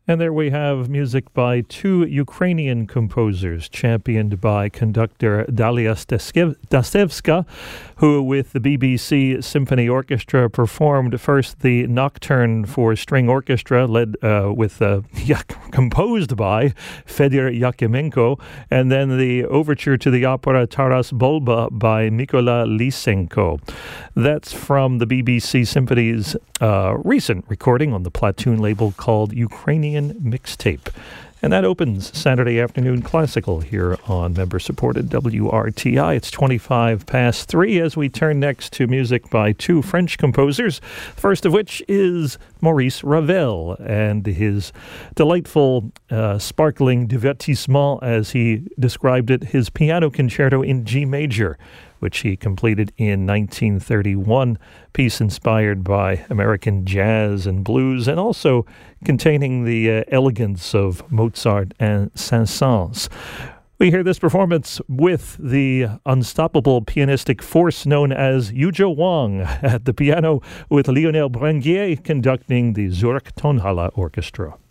And there we have music by two Ukrainian composers, championed by conductor Dalia Stasevska, who with the BBC Symphony Orchestra performed first the Nocturne for String Orchestra, composed by Fedor Yakimenko, and then the overture to the opera Taras Bulba by Mykola Lysenko. That's from the BBC Symphony's recent recording on the Platoon label called Ukrainian Mixtape. And that opens Saturday Afternoon Classical here on member-supported WRTI. It's 3:25 as we turn next to music by two French composers, first of which is Maurice Ravel and his delightful, sparkling divertissement, as he described it, his piano concerto in G major, which he completed in 1931, piece inspired by American jazz and blues, and also containing the elegance of Mozart and Saint-Saëns. We hear this performance with the unstoppable pianistic force known as Yuja Wang at the piano, with Lionel Branguier conducting the Zurich Tonhalle Orchestra.